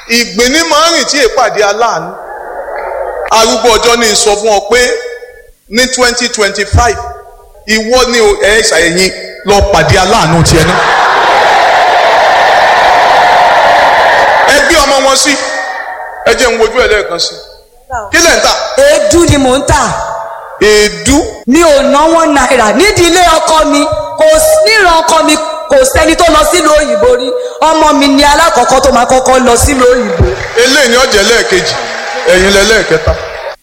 ìgbín ní máa ń rìn tí èpàdé aláàánú arúgbó ọjọ́ ní sọ fún ọ pé ní 2025 ìwọ ni ẹ̀ ṣàyẹ̀yìn lọ pàdé aláàánú tiẹ̀ náà. ẹ gbé ọmọ wọn sí ẹ jẹ́ ń wojú ẹ lẹ́ẹ̀kan sí kí lẹ̀ ń tà. èédú ni mò ń tà. èédú. mi ò náwó náírà nídìí ilé ọkọ mi kò níran ọkọ mi kò sẹ́ni tó lọ sílùú òyìnbó rí ọmọ mi ni alákọ̀ọ́kọ́ tó máa kọ́kọ́ lọ sílùú òyìnbó. eléyìí ni ọ̀jẹ̀ lẹ́ẹ̀kejì ẹ̀yin lẹ lẹ́ẹ̀kẹta.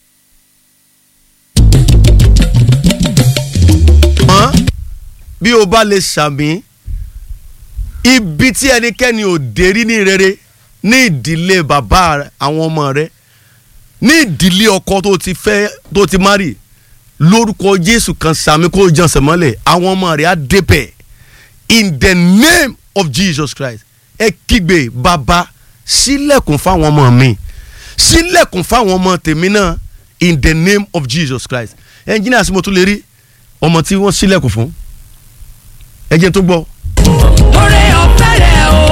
bí o bá lè ṣàmì ibi tí ẹnikẹ́ni ò dé rí ní rere ní ìdílé bàbá àwọn ọmọ rẹ ní ìdílé ọkọ tó ti fẹ́ tó ti márì lórúkọ Jésù kan ṣàmì kó jànsẹ̀ mọ́lẹ̀ àwọn ọmọ rẹ á débẹ̀ in the name of Jesus Christ. ẹ kígbe bàbá ṣílẹ̀kùn fáwọn ọmọ mi ṣílẹ̀kùn fáwọn ọmọ tèmi náà in the name of Jesus Christ. ẹnjìnìà sí mo tún lè rí ọmọ tí wọ́n ṣílẹ̀kùn fún ẹ jẹ́ tó gbọ́. oore ọ̀fẹ́ rẹ̀ o.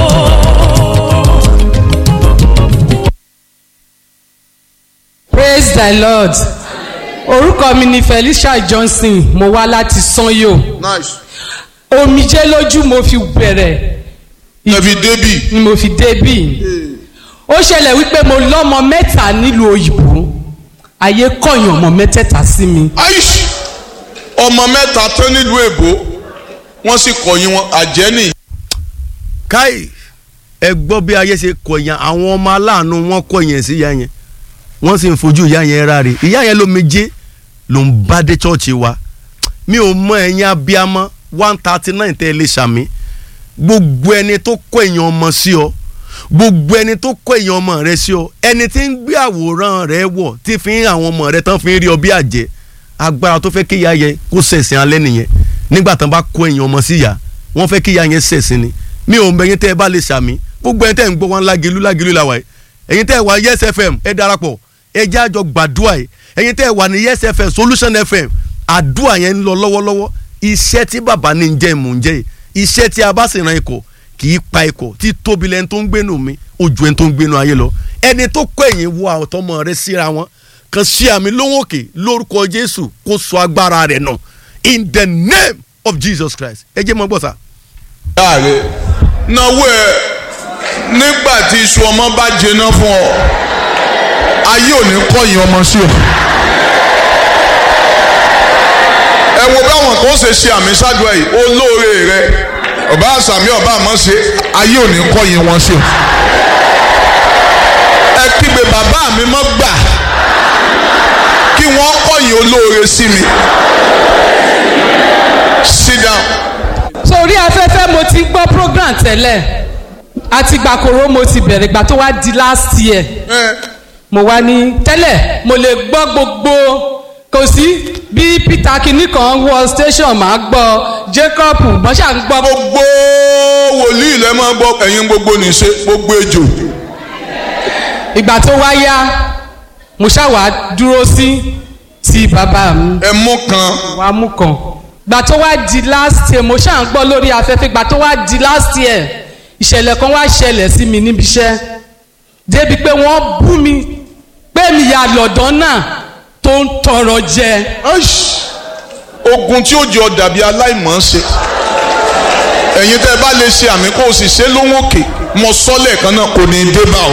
Praise the Lord. Orúkọ mi ni Felicia Johnson, mo wá láti Sanyo. Nice. Omijé lójú mo fi bẹ̀rẹ̀. Ẹ̀fi débì. Ni mo fi débì. Ó ṣẹlẹ̀ wípé mo lọ́mọ mẹ́ta nílùú òyìnbó. Ayé kọ̀yàn ọmọ mẹ́tẹ̀ẹ̀ta sí mi. Aish! Ọmọ mẹ́ta tán nílùú èbó wọ́n sì kọ̀yìn wọn àjẹ́nì. káì ẹ gbọ́ bí ayé ṣe kọ̀yàn àwọn ọmọ aláàánú wọn kọ̀yàn sí ìyá yẹn wọ́n sì ń fojú ìyá yẹn ráre ìyá yẹn ló méje ló ń bá dé chọ́ọ̀chì wa mi ò mọ ẹ̀yin abiyamọ 139 tẹ́ ẹ lè ṣàmì gbogbo ẹni tó kọ̀ èèyàn ọmọ sí ọ gbogbo ẹni tó kọ̀ èèyàn ọmọ rẹ sí ọ ẹni tí ń gbé àwòrán rẹ wọ̀ tí fi ń àwọn ọmọ rẹ tán fi ń rí ọ bí àjẹ́ agbára tó fẹ́ kí ìyá yẹn kó ṣẹ̀sìn alẹ́ nìyẹn nígbà tán bá kọ̀ èèyàn ọmọ sí ìyá wọ́n fẹ́ kí ìyá yẹn ṣẹ̀sìn ni mi ò mọ ẹ̀yin tẹ́ ẹ bá lè ṣàmì gbogbo ẹni tẹ́ ń gbọ́ wọn lágelu làwà yìí ẹ̀yin tẹ́ ẹ wà Yes FM ẹ darapọ̀ ẹ jẹ́ àjọ gbàdúrà yìí ẹ̀yin tẹ́ ẹ wà ní Yes FM Solution FM àdúrà yẹn ń lọ lọ́wọ́lọ́wọ́ iṣẹ́ tí bàbá ní ń jẹ́ mò ń jẹ́ yìí iṣẹ́ tí a bá sì ran ikọ̀ kì í pa ikọ̀ tí tóbi lẹ́ni tó ń gbénu mi ojú ẹni tó ń gbénu ayé lọ ẹni tó kọ́ ẹ̀yìn wo àtọmọ rẹ síra wọn kan ṣe àmì lóhùn òkè lórúkọ Jésù kó sọ agbára rẹ̀ nà in the name of Jesus Christ ẹ jẹ́ mọ́ gbọ́ sá. Láàrẹ̀ náwó ẹ nígbà tí iṣu ọmọ bá jẹná fún ọ ayé ò ní kọ̀yìn ọmọ sí ọ. ẹ wo báwọn tó ṣe ṣe àmì ṣáájú ẹ yìí olóore rẹ ọba àṣàmì ọba àmọ́ ṣe ayé ò ní kọ̀yìn wọn sí ọ. ẹ kígbe bàbá mi mọ́ gbà kí wọ́n kọ̀yìn olóore sí mi. Sit down. Sórí afẹ́fẹ́ mo ti gbọ́ program tẹ́lẹ̀ àti gbàkóró mo ti bẹ̀rẹ̀ ìgbà tó wá di last year mo wá ní tẹ́lẹ̀ mo lè gbọ́ gbogbo kò sí bí Peter kinní kan wọ station máa gbọ́ Jacob bọ́ṣà ń gbọ́. Gbogbo wòlíì lẹ́ máa gbọ́ ẹ̀yin gbogbo nìṣe gbogbo ejò. Ìgbà tó wá yá mo ṣàwà dúró sí ti bàbá mi. Ẹ mú kan. Wàá mú kan. Gbà tó wá di last year mo ṣáà ń gbọ́ lórí afẹ́fẹ́ gbà tó wá di last year ìṣẹ̀lẹ̀ kan wá ṣẹlẹ̀ sí mi níbi iṣẹ́ débi pé wọ́n bú mi pé mi yà lọ́dọ̀ náà tó ń tọrọ jẹ. Ogun tí ó jẹ ọ dàbí aláìmọ̀ ṣe ẹ̀yin tẹ́ ẹ bá lè ṣe àmì kó o sì ṣe lóhùn òkè mo sọ lẹ́ẹ̀kan náà kò ní í dé bá o.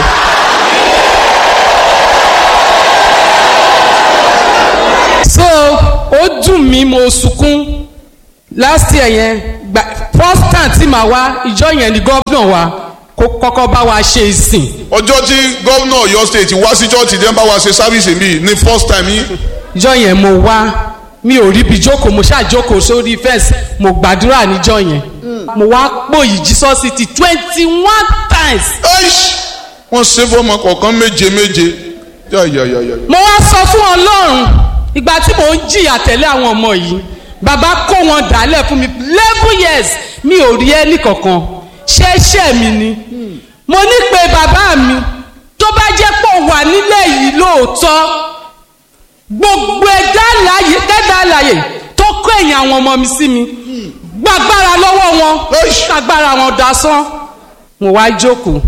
So ó dùn mí mo sunkún last year yẹn first time tí màá wá ìjọ yẹn ni gómìnà wa kó kọ́kọ́ bá wa ṣe ìsìn. Ọjọ́ tí gómìnà Ọ̀yọ́ state wá sí church dẹ́ ń bá wa ṣe sáfìsì mi ní first time yìí. Ìjọ yẹn mo wá mi ò ríbi jókòó mo ṣàjókòó sórí fẹ́ǹsì mo gbàdúrà níjọ yẹn mo wá pòyì Jesus City 21 times. Wọ́n ṣe fọ́ọ̀mù kọ̀ọ̀kan méje. Mo wá sọ fún Ọlọ́run ìgbà tí mò ń jìyà tẹ̀lé àwọn ọmọ yìí bàbá kó wọn dálẹ̀ fún mi 11 years mi ò rí ẹnì kankan ṣẹ́ṣẹ́ mi ni mo ní pé bàbá mi tó bá jẹ́ pé ó wà nílẹ̀ yìí lóòótọ́ gbogbo ẹ̀dá àlàyé tó kó ẹ̀yìn àwọn ọmọ mi sí mi gbàgbára lọ́wọ́ wọn gbàgbára wọn dasán mo wá jókòó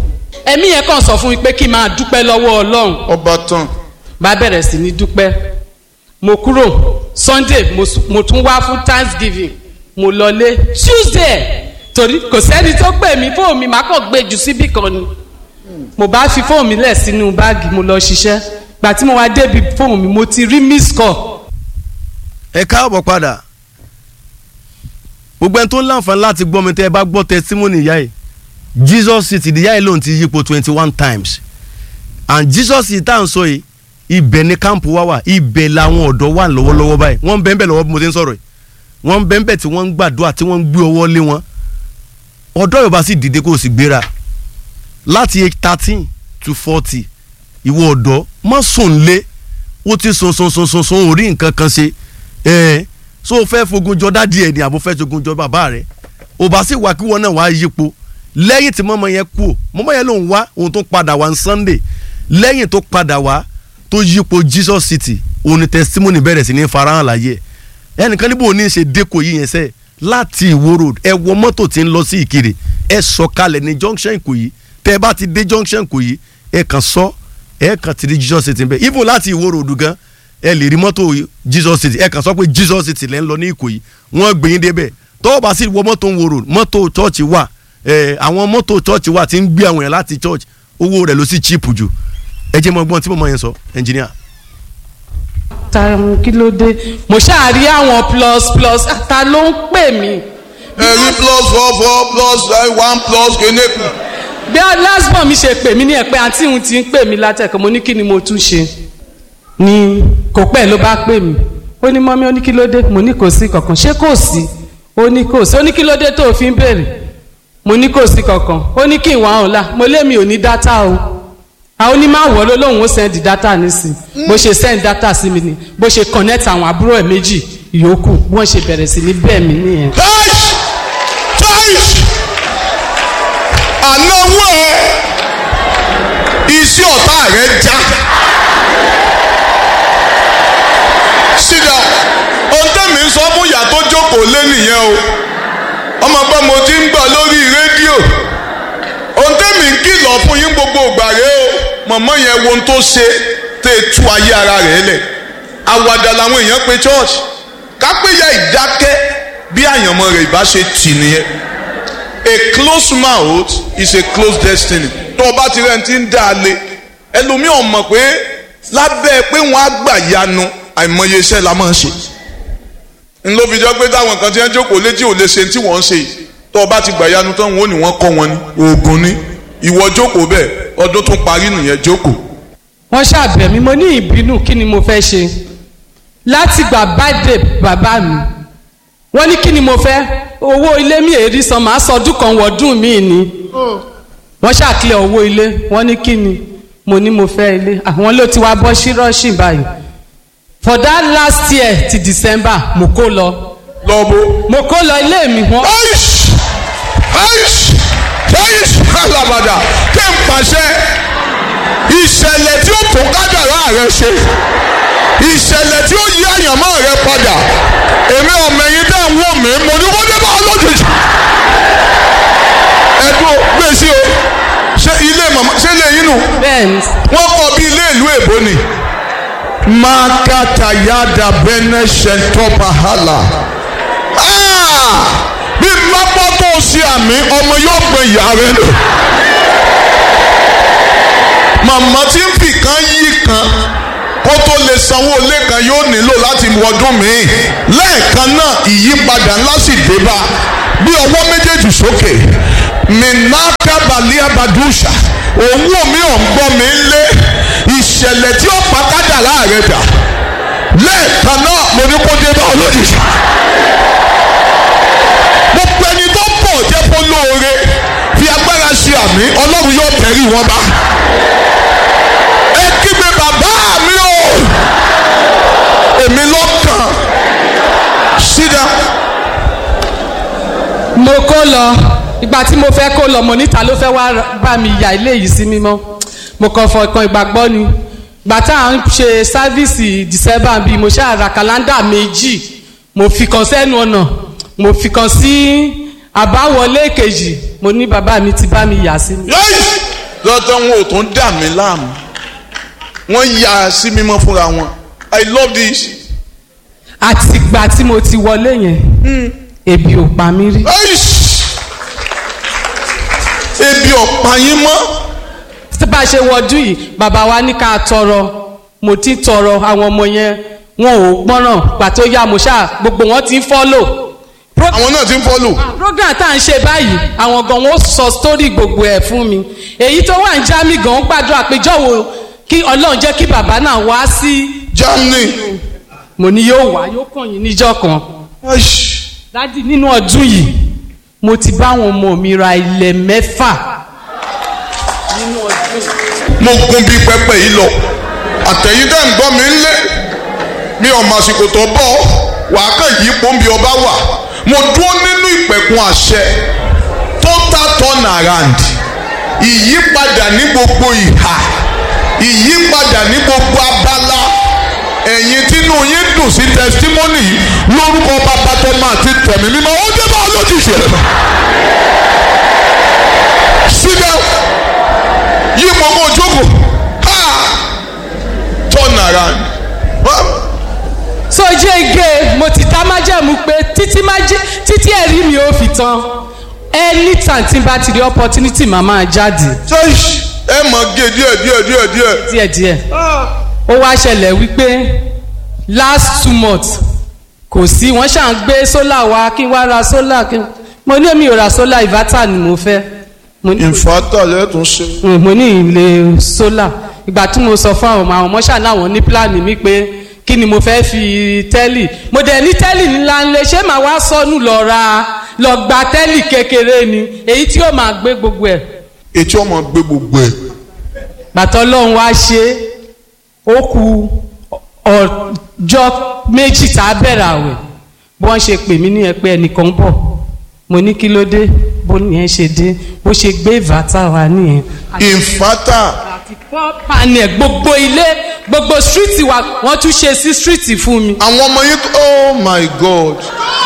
ẹ̀mí yẹn kàn sọ fún mi pé kí n máa dúpẹ́ lọ́wọ́ Ọlọ́run. ọba tán. bá bẹ̀rẹ̀ sí ní dúpẹ́ mo kúrò Sunday mo tún wá fún Thanksgiving mo lọlé Tuesday torí kò sẹ́ni tó pè mí fóònù mi má kàn gbé jù síbì kan ni mo bá fi fóònù mi lẹ̀ sínú báàgì mo lọ ṣiṣẹ́ gbà tí mo wá débi fóònù mi mo ti rí miss call. ẹ káàbọ̀ padà gbogbo ẹni tó ń láǹfààní láti gbọ́ mi tẹ́ ẹ bá gbọ́ testimony ìyá yìí Jesus City ìyá yìí lòun ti yípo 21 times and Jesus City tá à ń sọ yìí ibẹ̀ ni kámpù wá wà ibẹ̀ làwọn ọ̀dọ́ wà lọ́wọ́lọ́wọ́ báyìí wọ́n ń bẹ́ẹ̀ bẹ́ẹ̀ lọ́wọ́ bí mo ti ń sọ̀rọ̀ yìí wọ́n ń bẹ́ẹ̀ bẹ́ẹ̀ tí wọ́n ń gbàdúrà tí wọ́n ń gbé ọwọ́ lé wọn ọ̀dọ́ Yorùbá sì dìde kó o sì gbéra láti 13 to 40 ìwọ ọ̀dọ́ má sùn lé ó ti sùn orí nǹkan kan ṣe so fẹ́ fogun jọ dádì ẹ̀ ni àbò fẹ́ fogun jọ bàbá rẹ̀ ò bá sì wà kí wọn náà wá yípo lẹ́yìn tí mọ́mọ́ yẹn kú mọ́mọ́ yẹn ló ń wá òun tó padà wá ní Sunday lẹ́yìn tó padà wá tó yípo Jesus City òun ni testimony bẹ̀rẹ̀ sí ní farahàn láyé ẹnìkan níbo ní í ṣe dẹ́kọ̀ yìí yẹn sẹ́ láti Ìwó road ẹ wọ mọ́tò tí ń lọ sí Ìkirè ẹ sọ̀kalẹ̀ ní junction Ìkòyí tẹ́ ẹ bá ti dé junction Ìkòyí ẹ kàn sọ ẹ kàn ti rí Jesus City bẹ́ẹ̀ even láti Ìwó road gan ẹ lè rí mọ́tò Jesus City ẹ kàn sọ pé Jesus City lẹ́ ń lọ ní Ìkòyí wọ́n gbé yín débẹ̀ tọ́wọ́ bá sì wọ mọ́tò Ìwó road mọ́tò church wà àwọn mọ́tò church wà tí ń gbé àwọn yẹn láti church owó rẹ̀ ló sì cheap jù ẹ jẹ́ mọ́ gbọ́n tí mo mọ yẹn sọ engineer. kí ló dé mo ṣáà rí àwọn plus ta ló ń pè mí. ẹ̀rí +4+1+ kénékù. bí lásìbọn mi ṣe pè mí ní ẹ̀pẹ́ àǹtí òun ti ń pè mí látẹ̀kọ́ mo ní kí ni mo tún ṣe ni kò pẹ́ ló bá pè mí ó ní mọ́mí ó ní kí ló dé mo ní kò sí kankan ṣé kò sí ó ní kò sí ó ní kí ló dé tó o fi ń béèrè mo ní kò sí kankan ó ní kí n wá ọ̀la mo lé mi ò ní dátà o àwọn onímọ̀ ló lóun ó send data nísìn bó ṣe send data sí mi ni bó ṣe connect àwọn àbúrò ẹ̀ méjì ìyókù wọ́n ṣe bẹ̀rẹ̀ sí ní bẹ́ẹ̀ mi nìyẹn. ànáwó ẹ iṣẹ́ ọ̀tá rẹ̀ já sídà ohun tẹ́mi ń sọ fún ìyá tó jókòó lé nìyẹn o ọmọ pé mo ti ń gbọ́ lórí rédíò ohun tẹ́mi ń kìlọ̀ fún yín gbogbo ìgbà rẹ o mọ̀mọ́ yẹn wo ohun tó ṣe tẹ́ ẹ tú ayé ara rẹ̀ lẹ̀ àwàdà làwọn èèyàn pe church kápẹ́yà ìdákẹ́ bí àyànmọ́ rẹ̀ ìbá ṣe tì nìyẹn a closed mouth is a closed destiny tó o bá ti rẹ̀ ti ń dá a lé ẹlòmíràn mọ̀ pé lábẹ́ pé wọ́n á gbà yanu àìmọye iṣẹ́ la máa ń ṣe n ló fi jọ pé táwọn kan ti ń jókòó létí ò lè ṣe tí wọ́n ń ṣe tó o bá ti gbà yanu tán wọn ò ní wọ́n kọ́ wọn ní oògùn ní ìwọ jókòó bẹ́ẹ̀ ọdún tún parí nìyẹn jókòó. wọ́n ṣàbẹ̀ mí mo ní ìbínú kí ni mo fẹ́ ṣe láti gbà birthday bàbá mi wọ́n ní kí ni mo fẹ́ owó ilé mi èrí san màá sọ ọdún kan wọ̀ọ́dún mi ni wọ́n ṣàkílẹ̀ owó ilé wọ́n ní kí ni mo ní mo fẹ́ ilé àwọn ló ti wá bọ́ sí rọ́ọ̀ṣì báyìí for that last year ti December mo kó lọ. lọ́bọ̀. mo kó lọ ilé mi wọ́n. alábàdà kí n pàṣẹ ìṣẹ̀lẹ̀ tí ó tó kádàrá rẹ ṣe ìṣẹ̀lẹ̀ tí ó yí àyànmọ́ rẹ padà èmi ọmọ ẹ̀yin dá ń wọ̀ mí mo ní wọ́n dé bá lójijì ẹ̀dùn gbèsè o ṣé ilé màmá ṣé ilé yín nù wọ́n kọ́ bí ilé ìlú èbó ni makata yada bene ṣẹ̀ntọ́ bahala bí lápá tó ṣe àmì ọmọ yóò gbé ìyá rẹ lò màmá tí ń fi kan yí kan kó tó lè sanwó ilé kan yóò nílò láti wọdún míì lẹ́ẹ̀kan náà ìyípadà ńlá sì dé bá bí ọwọ́ méjèèjì sókè minaka balia badusha òun omi ọ̀gbọ́n mi ń lé ìṣẹ̀lẹ̀ tí ó pa kádàrá rẹ̀ dà lẹ́ẹ̀kan náà mo ní kó dé bá olójijì gbogbo ẹni tó pọ̀ jẹ́ kó lóore fi agbára ṣe àmì ọlọ́run yóò tẹ̀rí wọn bá ẹ kígbe bàbá mi o èmi lọ́kàn sídà. mo kó lọ ìgbà tí mo fẹ́ kó lọ mo níta ló fẹ́ wá bá mi yà ilé yìí sí mímọ́ mo kàn fọkàn ìgbàgbọ́ ni ìgbà tá à ń ṣe sáfíìsì December bíi mo ṣáà ra kàlándà méjì mo fi kan sẹ́nu ọ̀nà mo fi kan sí àbáwọlé kejì mo ní bàbá mi ti bá mi yà sí mi. lọ́tọ̀ wọn ò tún dà mí láàmú wọ́n yà sí mímọ́ fúnra wọn. I love this. àtìgbà tí mo ti wọlé yẹn ebi ò pa mí rí. ebi ò pa yín mọ́. tí bá a ṣe wọdú yìí bàbá wa ní ká tọrọ mo ti tọrọ àwọn ọmọ yẹn wọn ò gbọ́ràn pàtó yá mo ṣáà gbogbo wọn ti ń fọ́lò. àwọn náà ti ń fọ́lò. program tá à ń ṣe báyìí àwọn gan wọn sọ story gbogbo ẹ̀ fún mi èyí tó wà ní Germany gan gbàdúrà pé jọ̀wọ́ kí Ọlọ́run jẹ́ kí bàbá náà wá sí Germany. mo ní yóò wá yóò kàn yín níjọ́ kan. dádì nínú ọdún yìí mo ti bá àwọn ọmọ mi ra ilẹ̀ 6 nínú ọdún yìí. mo gun bí pẹpẹ yìí lọ àtẹ̀yìndẹ́ ń gbọ́ mi ńlé mi ò mà àsìkò tó bọ̀ wàá kàn yí pọ́ńbì ọba wà mo dúró nínú ìpẹ̀kun àṣẹ total turn around ìyípadà ní gbogbo ìhà ìyípadà ní gbogbo abala ẹ̀yin tínú yín dùn sí testimony yìí lórúkọ bàbá tó máa ti tẹ̀mí mímọ́ ó dé bá olójúṣe rẹ̀ mọ́. síbẹ̀ yí gbogbo ojókòó turn around. so jẹ́ ige mo ti dá májẹ̀mú pé títí ẹ̀rí mi ò fi tán anytime tí n bá ti rí opportunity màá máa jáde. ẹ mọ̀ gé díẹ̀. ó wá ṣẹlẹ̀ wípé last 2 months kò sí wọ́n ṣà ń gbé sólà wá kí wá ra sólà kí mo ní èmi ò ra sólà ìvátà ni mo fẹ́. ìfátà lẹ́tún ṣe. mo ní ilé sólà ìgbà tí mo sọ fún àwọn ọmọ ṣáà náwọn ní pílánì mi pé kí ni mo fẹ́ fi tẹ́lì mo dẹ̀ ní tẹ́lì ńlá ńlẹ̀ ṣé màá wá sọnù lọ gba tẹ́lì kékeré ni èyí tí ó máa gbé gbogbo ẹ̀. ètí ọmọ gbé gbogbo ẹ̀. bàtọ́ Ọlọ́run wá ṣe ó kù ọjọ́ méjì tá a bẹ̀rẹ̀ àwẹ̀ bí wọ́n ṣe pè mí ní ẹ̀pẹ́ ẹnìkan bọ̀ mo ní kí ló dé bó nìyẹn ṣe dé bó ṣe gbé ìvátà wa nìyẹn. ìfátà. àti pọ́ọ̀pánì ẹ̀ gbogbo ilé gbogbo street wa wọ́n tún ṣe sí street fún mi. àwọn ọmọ yín oh my God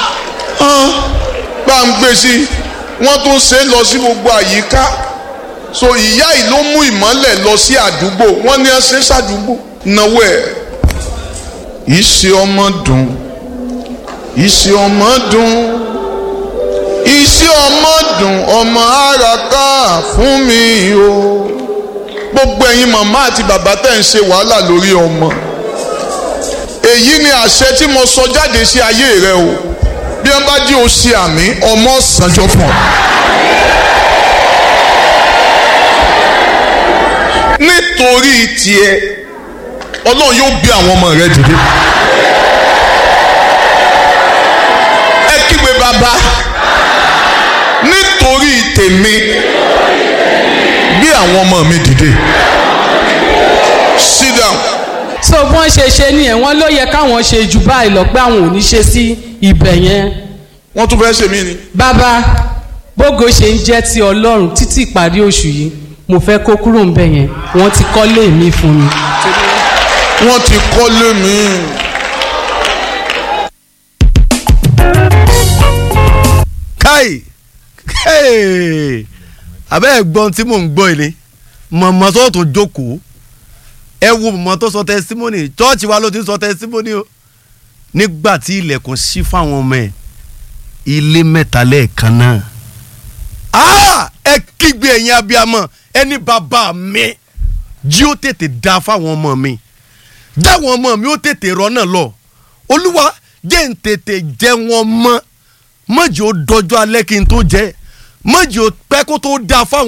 bá ń gbé sí wọ́n tún ṣe lọ sí gbogbo àyíká so ìyá yìí ló mú ìmọ́lẹ̀ lọ sí àdúgbò wọ́n ní ẹ ṣe ṣàdúgbò náwó ẹ̀. ìṣe ọmọ dùn ìṣe ọmọ dùn ìṣe ọmọ dùn ọmọ àràká fún mi o. gbogbo ẹ̀yin màmá àti bàbá tẹ̀ ń ṣe wàhálà lórí ọmọ èyí ni àṣẹ tí mo sọ jáde sí ayé rẹ o bí wọ́n bá jí o ṣe àmì ọmọ ṣàjọ fún ọ. nítorí tiẹ̀ Ọlọ́run yóò gbé àwọn ọmọ rẹ dìde. ẹ kígbe bàbá nítorí tèmi gbé àwọn ọmọ mi dìde. Sit down. so bí wọ́n ṣe nìyẹn wọ́n ló yẹ káwọn ṣe jù báyìí lọ pé àwọn ò ní ṣe sí ibẹ̀ yẹn. wọ́n tún fẹ́ ṣe mí ni. bàbá bógo ṣe ń jẹ́ ti Ọlọ́run títí ìparí oṣù yìí mo fẹ́ kó kúrò ń bẹ̀ yẹn wọ́n ti kọ́lé mi fún mi. wọ́n ti kọ́lé mi. káì abẹ́ ẹ̀gbọ́n tí mò ń gbọ́ ilé mọ̀mọ́ tó tó jókòó ẹ wo mọ̀mọ́ tó sọ testimony chọ́ọ̀chì wa ló ti sọ testimony o nígbà tí ilẹ̀kùn ṣí fáwọn ọmọ ẹ̀ ilé 3 lẹ́ẹ̀kan náà ẹ kígbe ẹ̀yin abiyamọ ẹni bàbá mi jí ó tètè da fáwọn ọmọ mi dáwọn ọmọ mi ó tètè rọ́nà lọ olúwa jẹ́ ń tètè jẹ́ wọn mọ́ mọ́jì ó dọjọ́ alẹ́ kí n tó jẹ́ mọ́jì ó pẹ́ kó tó da fáwọn.